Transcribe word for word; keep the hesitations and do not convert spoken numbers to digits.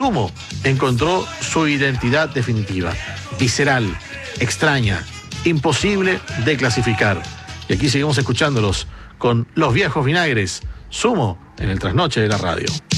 Sumo encontró su identidad definitiva. Visceral, extraña, imposible de clasificar. Y aquí seguimos escuchándolos con Los Viejos Vinagres. Sumo en el trasnoche de la radio.